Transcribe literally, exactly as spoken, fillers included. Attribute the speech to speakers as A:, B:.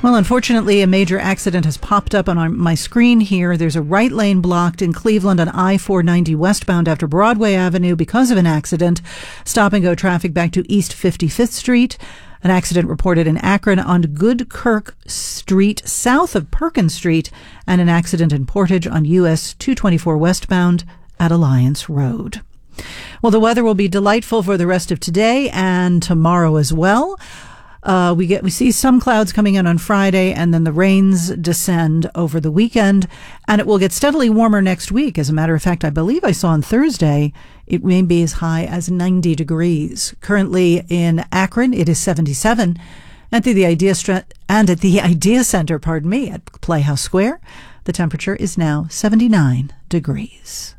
A: Well, unfortunately, a major accident has popped up on our, my screen here. There's a right lane blocked in Cleveland on I four ninety westbound after Broadway Avenue because of an accident. Stop-and-go traffic back to East fifty-fifth Street. An accident reported in Akron on Goodkirk Street south of Perkins Street, and an accident in Portage on U S two twenty-four westbound at Alliance Road. Well, the weather will be delightful for the rest of today and tomorrow as well. Uh, we get we see some clouds coming in on Friday, and then the rains descend over the weekend, and it will get steadily warmer next week. As a matter of fact, I believe I saw on Thursday it may be as high as ninety degrees. Currently in Akron, it is seventy-seven, and at the Idea and at the Idea Center, pardon me, at Playhouse Square, the temperature is now seventy-nine degrees.